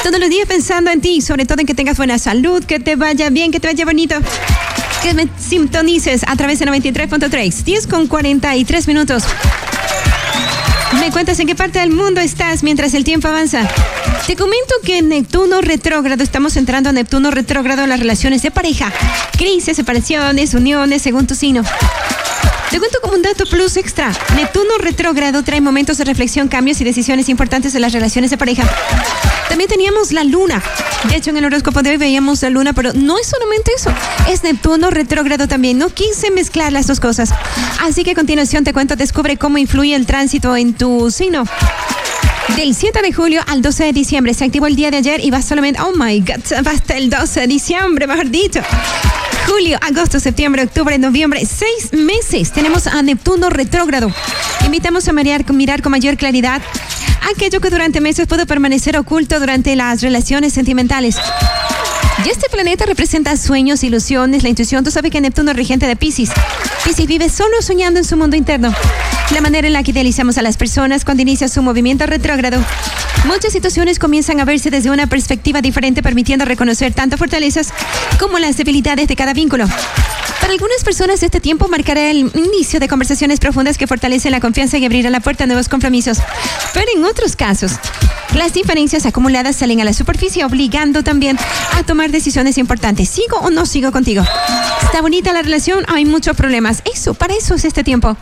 Todos los días pensando en ti, sobre todo en que tengas buena salud, que te vaya bien, que te vaya bonito. Que me sintonices a través de 93.3, 10:43. Me cuentas en qué parte del mundo estás mientras el tiempo avanza. Te comento que en Neptuno retrógrado, estamos entrando a Neptuno retrógrado en las relaciones de pareja, crisis, separaciones, uniones, según tu signo. Te cuento como un dato plus extra. Neptuno retrógrado trae momentos de reflexión, cambios y decisiones importantes en las relaciones de pareja. También teníamos la luna. De hecho, en el horóscopo de hoy veíamos la luna, pero no es solamente eso. Es Neptuno retrógrado también. No quise mezclar las dos cosas. Así que a continuación te cuento, descubre cómo influye el tránsito en tu signo. Del 7 de julio al 12 de diciembre. Se activó el día de ayer y va solamente... Oh my God, va hasta el 12 de diciembre, mejor dicho. Julio, agosto, septiembre, octubre, noviembre, 6 meses. Tenemos a Neptuno retrógrado. Invitamos a mirar con mayor claridad aquello que durante meses puede permanecer oculto durante las relaciones sentimentales. Y este planeta representa sueños, ilusiones, la intuición. Tú sabes que Neptuno es regente de Piscis. Piscis vive solo soñando en su mundo interno. La manera en la que idealizamos a las personas cuando inicia su movimiento retrógrado. Muchas situaciones comienzan a verse desde una perspectiva diferente, permitiendo reconocer tanto fortalezas como las debilidades de cada vínculo. Para algunas personas este tiempo marcará el inicio de conversaciones profundas que fortalecen la confianza y abrirán la puerta a nuevos compromisos. Pero en otros casos, las diferencias acumuladas salen a la superficie, obligando también a tomar decisiones importantes. ¿Sigo o no sigo contigo? ¿Está bonita la relación? Hay muchos problemas. Para eso es este tiempo.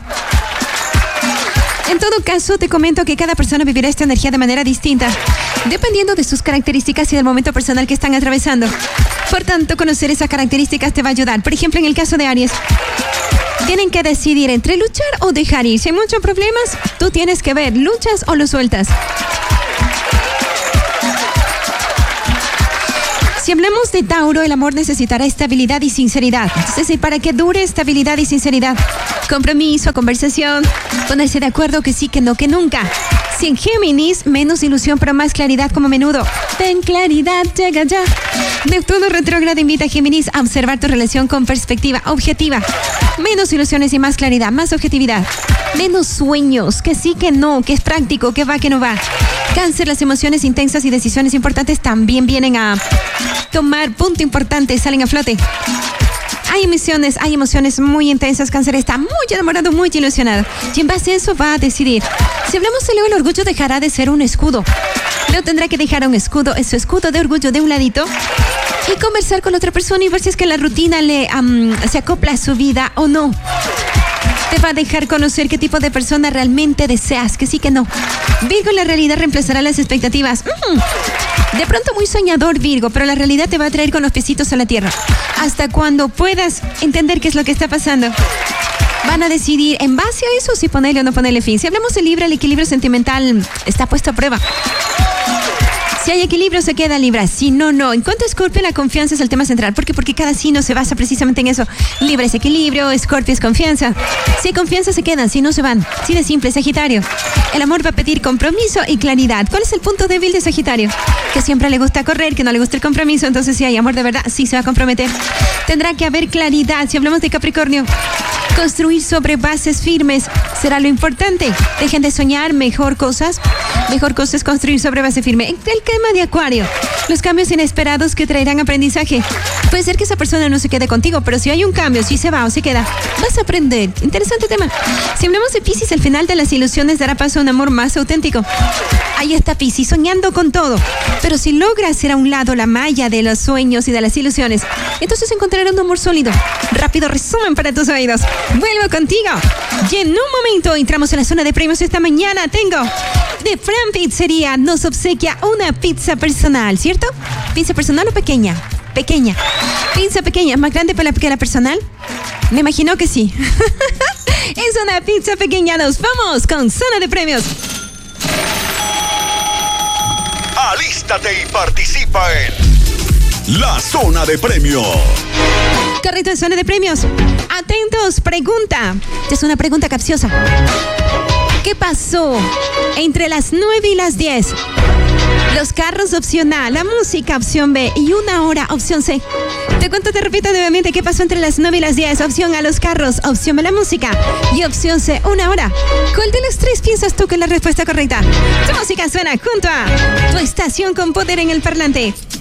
En todo caso, te comento que cada persona vivirá esta energía de manera distinta, dependiendo de sus características y del momento personal que están atravesando. Por tanto, conocer esas características te va a ayudar. Por ejemplo, en el caso de Aries, tienen que decidir entre luchar o dejar ir. Si hay muchos problemas, tú tienes que ver, ¿luchas o lo sueltas? Si hablamos de Tauro, el amor necesitará estabilidad y sinceridad. Entonces, ¿para que dure estabilidad y sinceridad? Compromiso, conversación, ponerse de acuerdo que sí, que no, que nunca. Si en Géminis, menos ilusión pero más claridad como a menudo. Ten claridad, llega ya. Neptuno retrógrado invita a Géminis a observar tu relación con perspectiva objetiva. Menos ilusiones y más claridad, más objetividad. Menos sueños, que sí, que no, que es práctico, que va, que no va. Cáncer, las emociones intensas y decisiones importantes también vienen a tomar punto importante, salen a flote. Hay emociones muy intensas. Cáncer está muy enamorado, muy ilusionado. Y en base a eso va a decidir. Si hablamos de Leo, el orgullo dejará de ser un escudo. Leo tendrá que dejar su escudo de orgullo de un ladito y conversar con otra persona y ver si es que la rutina se acopla a su vida o no. Te va a dejar conocer qué tipo de persona realmente deseas, que sí, que no. Virgo, la realidad reemplazará las expectativas. De pronto muy soñador, Virgo, pero la realidad te va a traer con los piecitos a la tierra. Hasta cuando puedas entender qué es lo que está pasando. Van a decidir en base a eso si ponerle o no ponerle fin. Si hablamos de Libra, el equilibrio sentimental está puesto a prueba. Si hay equilibrio, se queda Libra. Si no, no. En cuanto a Escorpio, la confianza es el tema central. ¿Por qué? Porque cada signo se basa precisamente en eso. Libra es equilibrio, Escorpio es confianza. Si hay confianza, se quedan. Si no, se van. Si de simple, Sagitario. El amor va a pedir compromiso y claridad. ¿Cuál es el punto débil de Sagitario? Que siempre le gusta correr, que no le gusta el compromiso. Entonces, si hay amor de verdad, sí se va a comprometer. Tendrá que haber claridad. Si hablamos de Capricornio, construir sobre bases firmes será lo importante. Dejen de soñar, mejor cosa es construir sobre base firme. El tema de Acuario, los cambios inesperados que traerán aprendizaje. Puede ser que esa persona no se quede contigo, pero si hay un cambio, si se va o se queda, vas a aprender. Interesante tema. Si hablamos de Piscis, el final de las ilusiones dará paso a un amor más auténtico. Ahí está Piscis, soñando con todo. Pero si logra hacer a un lado la malla de los sueños y de las ilusiones, entonces encontrará un amor sólido. Rápido resumen para tus oídos. Vuelvo contigo. Y en un momento entramos en la zona de premios. Esta mañana tengo de Fran Pizzería. Nos obsequia una pizza personal, ¿cierto? ¿Pizza personal o pequeña? Pequeña. ¿Pizza pequeña más grande que la personal? Me imagino que sí. Es una pizza pequeña. Nos vamos con zona de premios. Alístate y participa en la zona de premios. Correcto, en zona de premios. Atentos, pregunta. Es una pregunta capciosa. ¿Qué pasó entre las 9 y las 10? Los carros, opción A. La música, opción B. Y 1 hora, opción C. Te cuento, te repito nuevamente qué pasó entre las 9 y las 10. Opción A, los carros. Opción B, la música. Y opción C, 1 hora. ¿Cuál de los 3 piensas tú que es la respuesta correcta? Tu música suena junto a tu estación con poder en el parlante.